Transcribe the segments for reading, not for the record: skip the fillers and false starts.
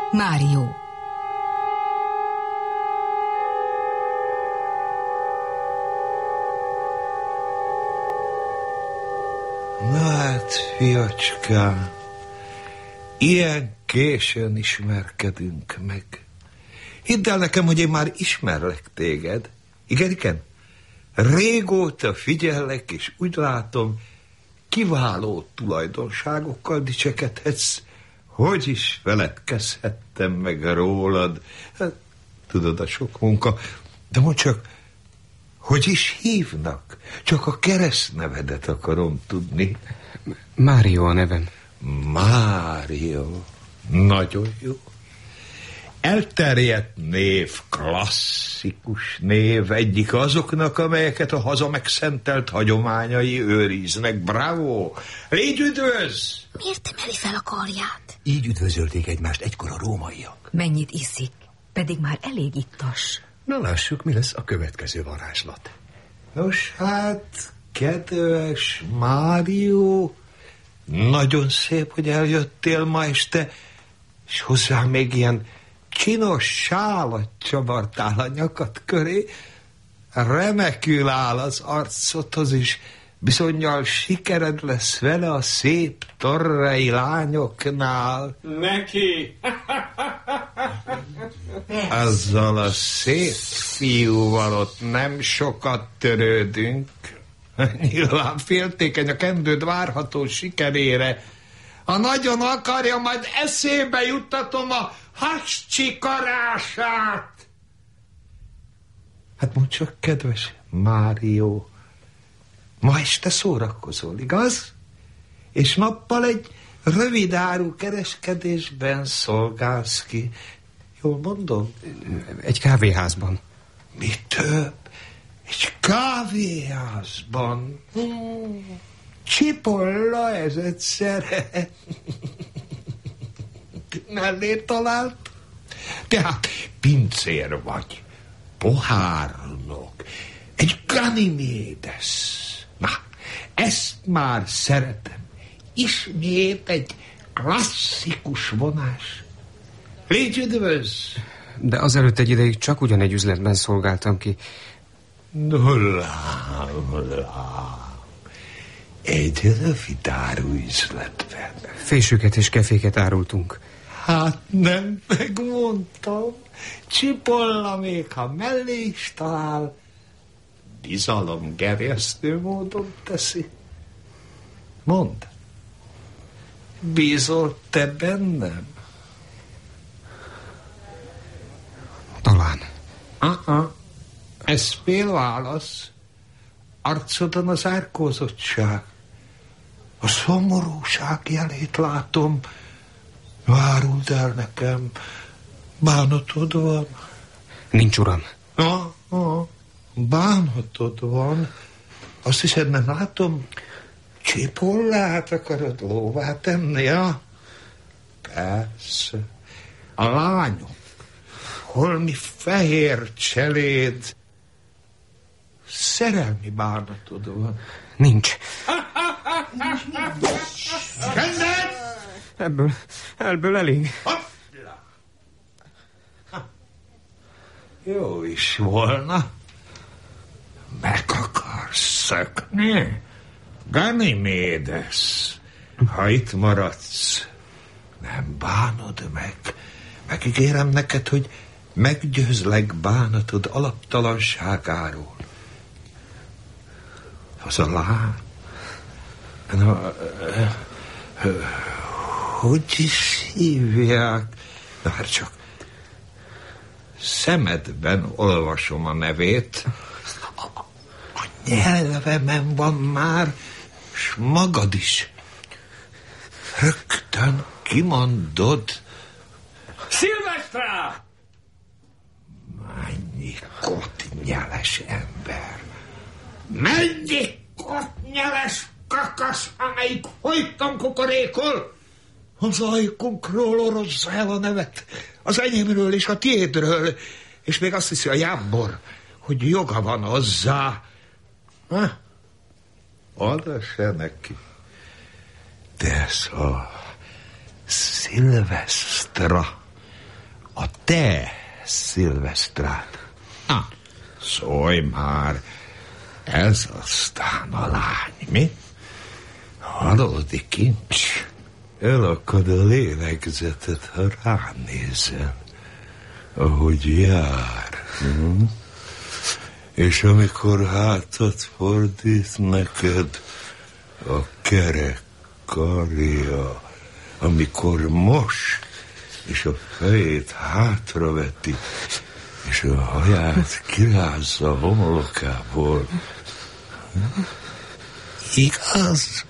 Mário. Na hát, fiacskám, ilyen későn ismerkedünk meg. Hidd el nekem, hogy én már ismerlek téged. Igen? Régóta figyellek, és úgy látom, kiváló tulajdonságokkal dicsekedhetsz. Hogy is feledkezhettem meg rólad? Hát, tudod, a sok munka. De mondd csak, hogy is hívnak? Csak a keresztnevedet akarom tudni. Mário a nevem. Mário. Nagyon jó. Elterjedt név, klasszikus név, egyik azoknak, amelyeket a haza megszentelt hagyományai őriznek. Bravo! Légy üdvözl! Miért emeli fel a karját? Így üdvözölték egymást egykor a rómaiak. Mennyit iszik? Pedig már elég ittas. Na lássuk, mi lesz a következő varázslat. Nos hát, kedves Mário, nagyon szép, hogy eljöttél ma este, és hozzá még ilyen csinos sálat csavartál a nyakad köré. Remekül áll az arcodhoz is, bizonnyal sikered lesz vele a szép torrei lányoknál. Neki! Azzal a szép fiúval ott nem sokat törődünk. Nyilván féltékeny a kendőd várható sikerére. Ha nagyon akarja, majd eszébe juttatom a hascsikarását. Hát mondd csak, kedves Mário, ma este szórakozol, igaz? És nappal egy rövid áru kereskedésben szolgálsz ki. Jól mondom? Egy kávéházban. Mi több? Egy kávéházban. Csipolla ez egyszer. Mellé talált? Tehát pincér vagy, pohárnok, egy Ganymédes. Na, ezt már szeretem. Ismét egy klasszikus vonás. Légy üdvözl! De azelőtt egy ideig csak ugyanegy üzletben szolgáltam ki. Egy rövidáru üzletben. Fésüket és keféket árultunk. Hát nem megmondtam. Csipolla még, ha mellé is talál, bizalomgerjesztő módon teszi. Mondd, bízol te bennem? Talán. Ez félválasz. Arcodon az árkózottság, a szomorúság jelét látom. Áruld el nekem, bánatod van? Nincs, uram. Bánatod van. Azt hiszed, nem látom? Csipollát akarod lóvá tenni, ja? Persze. A lányok, holmi fehér cseléd, szerelmi bánatod van. Nincs. Rendet! Ebből elég. Jó is volna. Meg akarsz szökni? Ganymédes, ha itt maradsz, nem bánod meg. Megígérem neked, hogy meggyőzlek bánatod alaptalanságáról. Az a lány. Hogy is hívják? Na hát csak szemedben olvasom a nevét. A nyelvemen van már, s magad is rögtön kimondod. Szilvesztre! Mennyi kottnyeles ember! Mennyi kottnyeles kakasz, amelyik folyton kukorékol! Az ajkunkról orozza el a nevet, az enyémről és a tiédről, és még azt hiszi a jámbor, hogy joga van hozzá. Oda se neki. De ez a Szilvesztra a te szilvesztrád. Szólj már, ez aztán a lány, mi? Valódi kincs. Elakad a lélegzetet, ha ránézel, ahogy jár. És amikor hátat fordít neked a kerek karja, amikor mos, és a fejét hátraveti, és a haját kirázza a homlokából. Igaz?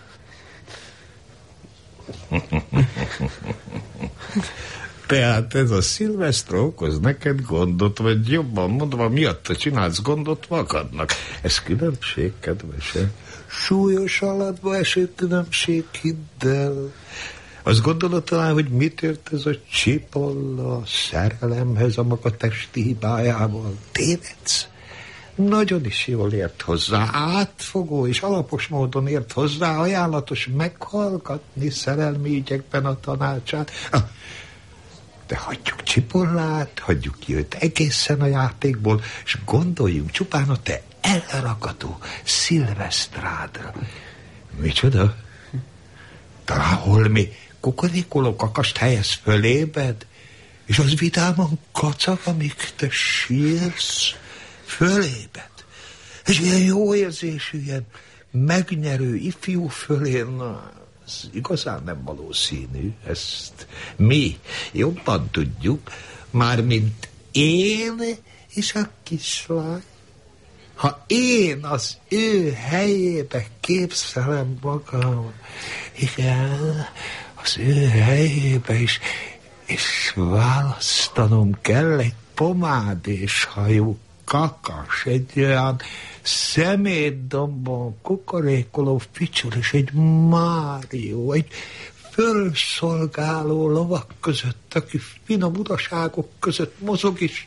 Tehát ez a szilveszter okoz neked gondot, vagy jobban mondva, miatta csinálsz gondot magadnak. Ez különbség, kedvesem. Súlyos alatba eső különbség, hidd el. Azt gondolod talán, hogy mit ért ez a Cipolla a szerelemhez a maga testi hibájával? Tévedsz? Nagyon is jól ért hozzá, átfogó és alapos módon ért hozzá, ajánlatos meghallgatni szerelmi ügyekben a tanácsát. De hagyjuk Cipollát, hagyjuk ki őt egészen a játékból, és gondoljunk csupán a te elragadó szilvesztrádra. Micsoda? Talán holmi kukorékoló kakast helyez fölébed, és az vidáman kacag, amíg te sírsz, fölébed. És ilyen jó érzésű, ilyen megnyerő ifjú fölé, na, ez igazán nem valószínű. Ezt mi jobban tudjuk, mármint én és a kislány. Ha én az ő helyébe képzelem magam, igen, az ő helyébe is, és választanom kell egy pomádéshajú kakas, egy olyan szemétdombon kukorékoló ficsúr, és egy Mário, egy fölszolgáló lovak között, aki finom uraságok között mozog, és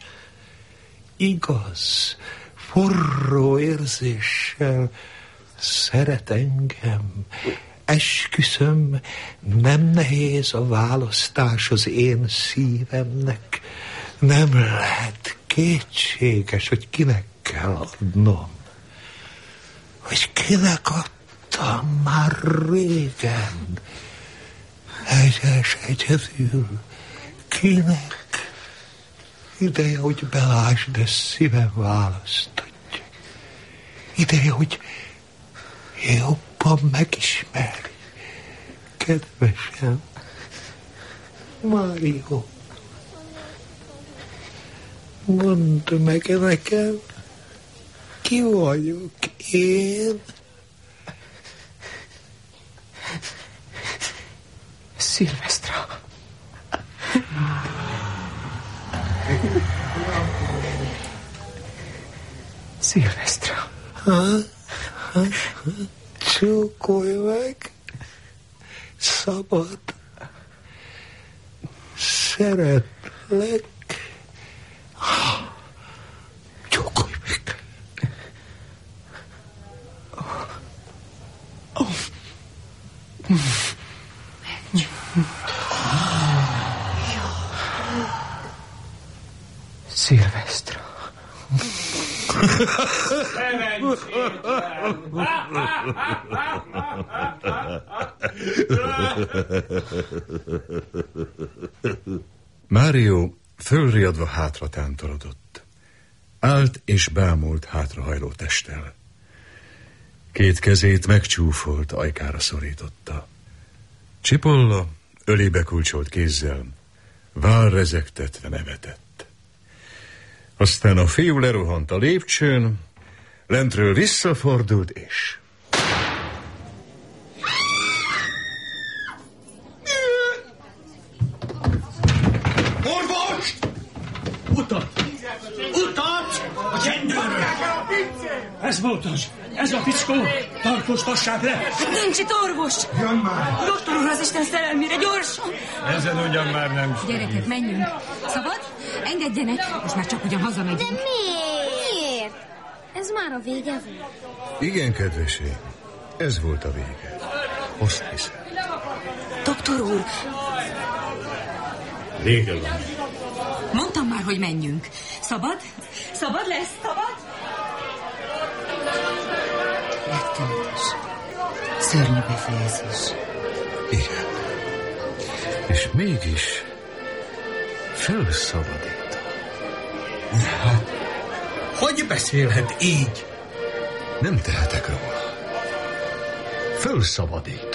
igaz, forró érzéssel szeret engem. Esküszöm, nem nehéz a választás az én szívemnek. Nem lehet kétséges, hogy kinek kell adnom. Hogy kinek adtam már régen. Egyedül. Kinek? Ideje, hogy belásd, de szívem választodja. Ideje, hogy jobban megismerj. Kedvesem, Mário, mondd meg nekem, ki vagyok én? Szilvesztra. Szilvesztra. Csókolj meg. Szabad. Szeretlek. Csókolj meg. Szilvesztra. Mário fölriadva hátra tántorodott. Állt és bámult hátrahajló testtel. Két kezét megcsúfolt, ajkára szorította. Cipolla ölébe kulcsolt kézzel, vállrezegtetve nevetett. Aztán a fiú lerohant a lépcsőn, lentről visszafordult, és... Orvos! Utat! Utat! A csendőrre! Ez volt az! Ez a fickó! Tartóztassák le! Hát nincs itt orvos! Jön már! Doktor úr, az Isten szerelmére, gyorsan! Ezen ugyan már nem. Gyerekek, menjünk! Szabad? Engedjenek! Most már csak ugyan hazamegyünk. De miért? Ez már a vége volt. Igen, kedveség, ez volt a vége. Azt hiszem. Doktor úr! Vége van. Mondtam már, hogy menjünk. Szabad? Szabad lesz? Szabad? Rettenetes. Szörnyű befejezés. Igen. És mégis felszabadít. Hát, hogy beszélhet így? Nem tehetek róla. Fölszabadít.